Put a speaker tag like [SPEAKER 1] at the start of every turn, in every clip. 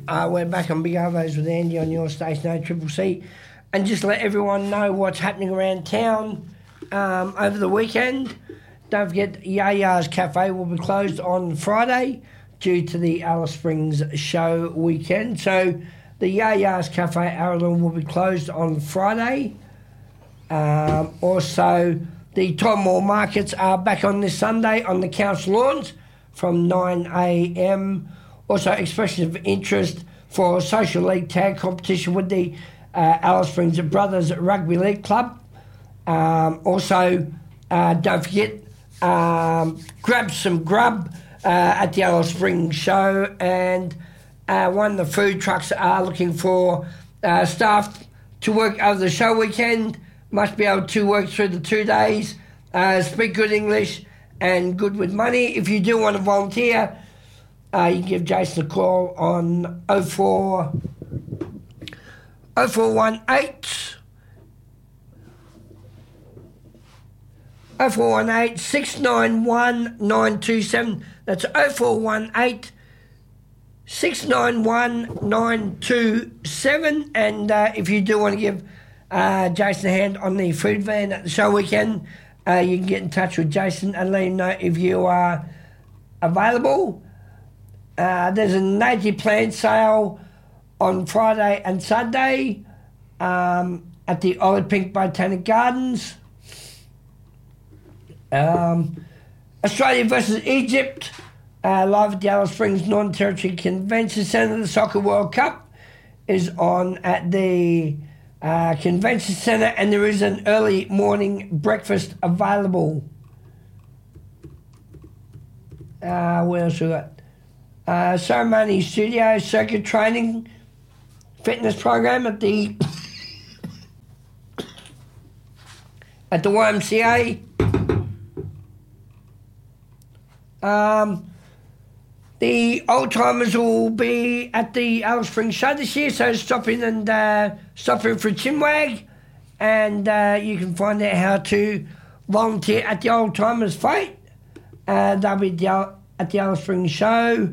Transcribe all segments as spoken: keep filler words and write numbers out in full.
[SPEAKER 1] Uh, we're back on Big Arvos with Andy on your station, A C C C. And just let everyone know what's happening around town um, over the weekend. Don't forget, Yaya's Cafe will be closed on Friday due to the Alice Springs show weekend. So the Yaya's Cafe Aralon will be closed on Friday. Um, also, the Tom Moore markets are back on this Sunday on the council lawns from nine a m. Also, expression of interest for social league tag competition with the uh, Alice Springs Brothers Rugby League Club. Um, also, uh, don't forget, um, grab some grub uh, at the Alice Springs show, and uh, one of the food trucks are looking for uh, staff to work over the show weekend. Must be able to work through the two days, uh, speak good English and good with money. If you do want to volunteer, uh, you can give Jason a call on oh four one eight oh four one eight, six nine one, nine two seven. That's oh four one eight, six nine one, nine two seven. And uh, if you do want to give uh, Jason a hand on the food van at the show weekend, uh, you can get in touch with Jason and let him know if you are available. Uh, there's a native plant sale on Friday and Sunday um, at the Olive Pink Botanic Gardens. Um, Australia versus Egypt, uh, live at the Alice Springs Northern Territory Convention Centre. The Soccer World Cup is on at the uh, Convention Centre, and there is an early morning breakfast available. Uh, what else we got? Uh, Ceremony Studio Circuit Training Fitness Program at the at the Y M C A. Um, the old timers will be at the Alice Springs show this year, so stop in and uh, stop in for a chinwag, and uh, you can find out how to volunteer at the old timers fight. Uh, they'll be at the, at the Alice Springs show.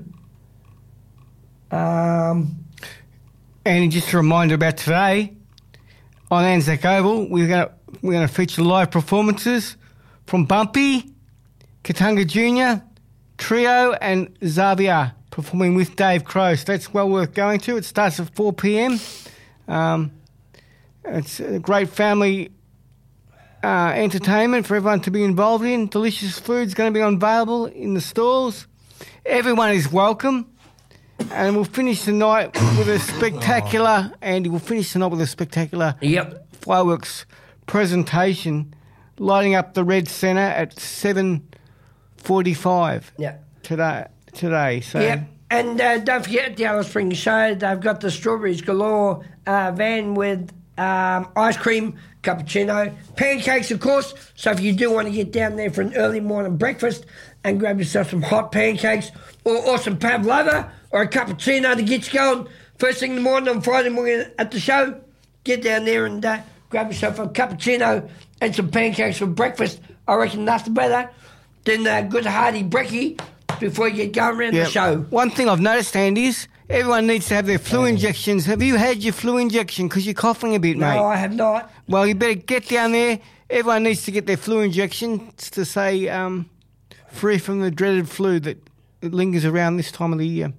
[SPEAKER 1] Um,
[SPEAKER 2] and just a reminder about today on Anzac Oval, we're going to we're going to feature live performances from Bumpy, Katanga Junior, Trio, and Xavier performing with Dave Crow. So that's well worth going to. It starts at four p m. Um, it's a great family uh, entertainment for everyone to be involved in. Delicious food's going to be available in the stalls. Everyone is welcome. And we'll finish the night with a spectacular, Andy, we'll finish the night with a spectacular
[SPEAKER 1] yep.
[SPEAKER 2] fireworks presentation lighting up the Red Centre at seven forty-five
[SPEAKER 1] yep.
[SPEAKER 2] today. today. So.
[SPEAKER 1] Yep. And uh, don't forget the Alice Springs show, they've got the Strawberries Galore uh, van with um, ice cream, cappuccino, pancakes, of course. So if you do want to get down there for an early morning breakfast and grab yourself some hot pancakes or, or some pavlova or a cappuccino to get you going first thing in the morning on Friday morning at the show, get down there and uh, grab yourself a cappuccino and some pancakes for breakfast. I reckon nothing better than a good hearty brekkie before you get going around
[SPEAKER 2] yep.
[SPEAKER 1] the show.
[SPEAKER 2] One thing I've noticed, Andy, is everyone needs to have their flu injections. Have you had your flu injection? Because you're coughing a bit,
[SPEAKER 1] no,
[SPEAKER 2] mate.
[SPEAKER 1] No, I have not.
[SPEAKER 2] Well, you better get down there. Everyone needs to get their flu injections to say um, free from the dreaded flu that lingers around this time of the year.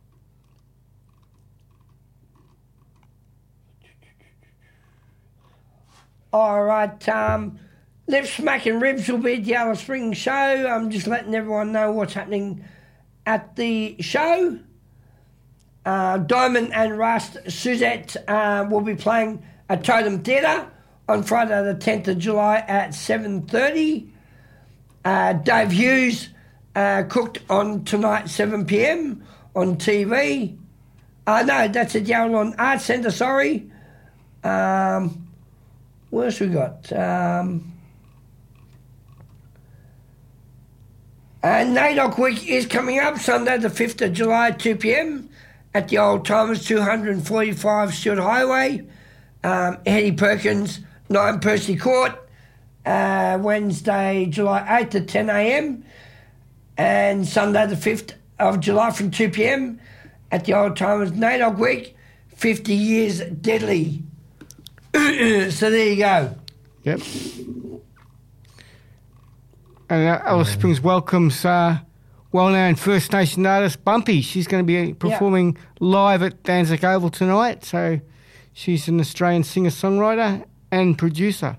[SPEAKER 1] All right, um, Lip Smack and Ribs will be at the Alice Springs show. I'm just letting everyone know what's happening at the show. Uh, Diamond and Rust Suzette uh, will be playing at Totem Theatre on Friday the tenth of July at seven thirty. Uh, Dave Hughes uh, cooked on tonight seven p m on T V. Uh, no, that's at Yarralon Arts Centre, sorry. Um... What else we got? Um, and NAIDOC Week is coming up Sunday the fifth of July at two p m at the Old Timers, two forty-five Stewart Highway. Um, Eddie Perkins, nine Percy Court, uh, Wednesday, July eighth at ten a m and Sunday the fifth of July from two p m at the Old Timers NAIDOC Week, fifty years deadly. So there you go.
[SPEAKER 2] Yep. And uh, Alice Springs welcomes uh, well-known First Nation artist Bumpy. She's going to be performing yep. live at Anzac Oval tonight. So she's an Australian singer-songwriter and producer.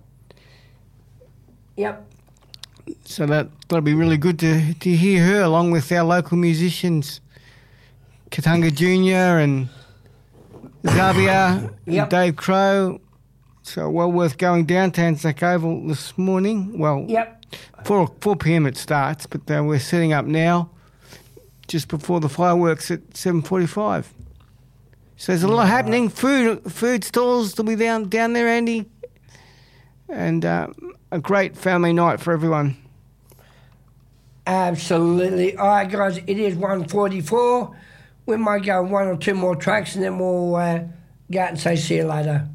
[SPEAKER 1] Yep.
[SPEAKER 2] So that, that'll be really good to, to hear her along with our local musicians, Katanga Junior and Xavier
[SPEAKER 1] yep.
[SPEAKER 2] and Dave Crow. So well worth going down to Anzac Oval this morning. Well,
[SPEAKER 1] yep.
[SPEAKER 2] four, four p.m. it starts, but uh, we're setting up now just before the fireworks at seven forty-five. So there's a lot happening. Food food stalls will be down, down there, Andy. And uh, a great family night for everyone.
[SPEAKER 1] Absolutely. All right, guys, it is one forty-four. We might go one or two more tracks and then we'll uh, go out and say see you later.